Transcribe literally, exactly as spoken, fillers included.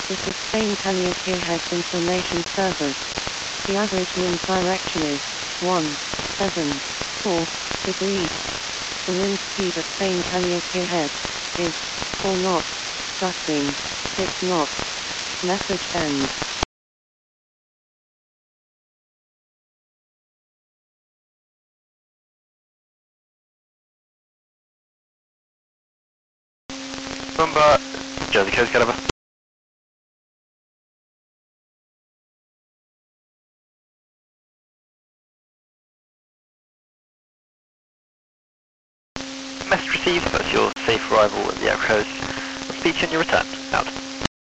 This is Spain Tanya Kierhead Information Service. The average wind direction is one seven four degrees. The wind speed at Spain Tanya Kierhead is four knots, gusting six knots. Message ends. Number Jersey Coast, get over. Message received, that's your safe arrival at the outcoast. Speak on your return. Out.